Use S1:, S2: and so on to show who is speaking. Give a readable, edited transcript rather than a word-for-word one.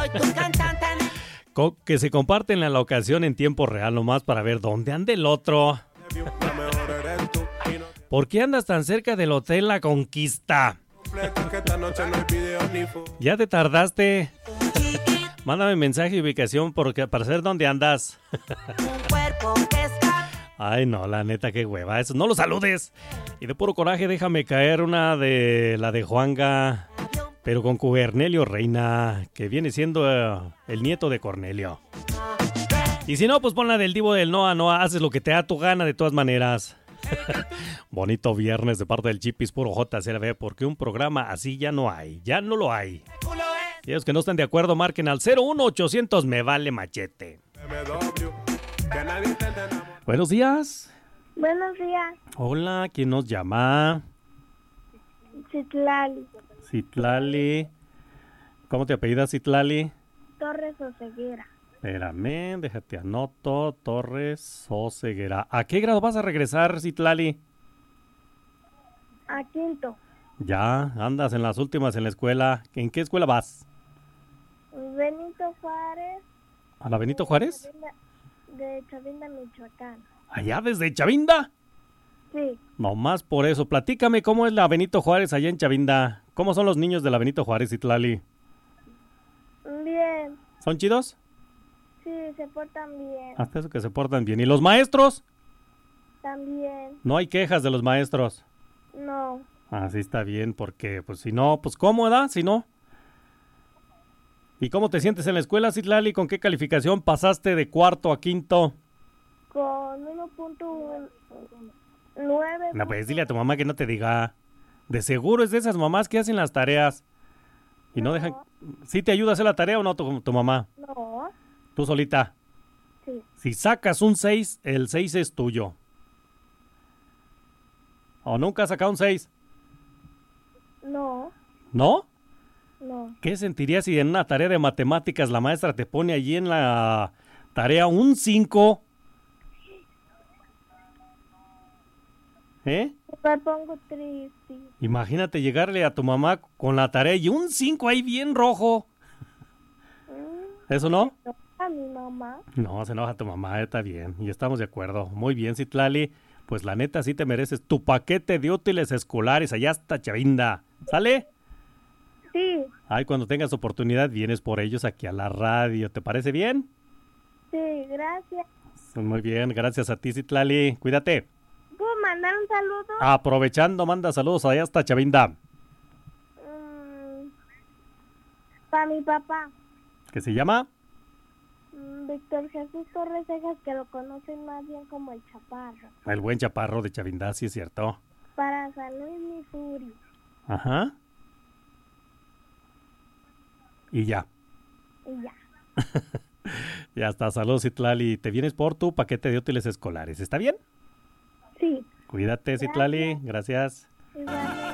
S1: Que se comparten la ocasión en tiempo real nomás para ver dónde anda el otro. ¿Por qué andas tan cerca del Hotel La Conquista? ¿Ya te tardaste? Mándame mensaje y ubicación para saber dónde andas. Ay, no, la neta, qué hueva. Eso, no lo saludes. Y de puro coraje, déjame caer una de la de Juanga, pero con Cornelio Reina, que viene siendo el nieto de Cornelio. Y si no, pues pon la del Divo del Noa Noa. Haces lo que te da tu gana de todas maneras. Bonito viernes de parte del Chipis Puro JCLB, porque un programa así ya no hay. Ya no lo hay. Y los que no están de acuerdo, marquen al 01800 Me Vale Machete. Buenos días.
S2: Buenos días.
S1: Hola, ¿quién nos llama?
S2: Citlali.
S1: Citlali. ¿Cómo te apellidas, Citlali?
S2: Torres Oseguera.
S1: Espérame, déjate anoto. Torres Oseguera. ¿A qué grado vas a regresar, Citlali?
S2: A quinto.
S1: Ya, andas en las últimas en la escuela. ¿En qué escuela vas?
S2: Benito Juárez.
S1: ¿A la Benito Juárez?
S2: De Chavinda, Michoacán.
S1: ¿Allá desde Chavinda?
S2: Sí.
S1: Nomás por eso. Platícame cómo es la Benito Juárez allá en Chavinda. ¿Cómo son los niños de la Benito Juárez, Citlali?
S2: Bien.
S1: ¿Son chidos?
S2: Sí, se portan bien.
S1: Hasta eso que se portan bien. ¿Y los maestros?
S2: También.
S1: No hay quejas de los maestros.
S2: No.
S1: Así está bien, porque pues si no, pues ¿cómo da? Si no. ¿Y cómo te sientes en la escuela, Citlali? ¿Con qué calificación pasaste de cuarto a quinto?
S2: Con 1.9.
S1: No, pues dile a tu mamá que no te diga. De seguro es de esas mamás que hacen las tareas y no dejan. ¿Sí te ayuda a hacer la tarea o no tu mamá?
S2: No.
S1: ¿Tú solita?
S2: Sí.
S1: Si sacas un 6, el 6 es tuyo. ¿O nunca has sacado un 6?
S2: No.
S1: ¿No?
S2: No.
S1: ¿Qué sentirías si en una tarea de matemáticas la maestra te pone allí en la tarea un 5? ¿Eh?
S2: Me pongo triste.
S1: Imagínate llegarle a tu mamá con la tarea y un 5 ahí bien rojo. ¿Eso no?
S2: ¿A mi mamá?
S1: No, se enoja tu mamá, está bien. Y estamos de acuerdo. Muy bien, Citlali. Pues la neta sí te mereces tu paquete de útiles escolares allá hasta Chavinda. ¿Sale?
S2: Sí.
S1: Ay, cuando tengas oportunidad vienes por ellos aquí a la radio. ¿Te parece bien?
S2: Sí, gracias.
S1: Muy bien, gracias a ti, Citlali. Cuídate.
S2: ¿Puedo mandar un saludo?
S1: Aprovechando, manda saludos allá hasta Chavinda.
S2: Para mi papá.
S1: ¿Qué se llama?
S2: Víctor Jesús Torres Cejas, que lo conocen más bien como el Chaparro.
S1: El buen Chaparro de Chavinda, sí es cierto.
S2: Para San Luis, Missouri.
S1: Ajá. Y ya.
S2: Y ya.
S1: Ya está, saludos, Citlali. Te vienes por tu paquete de útiles escolares, ¿está bien?
S2: Sí.
S1: Cuídate, Citlali. Gracias.
S2: Igualmente.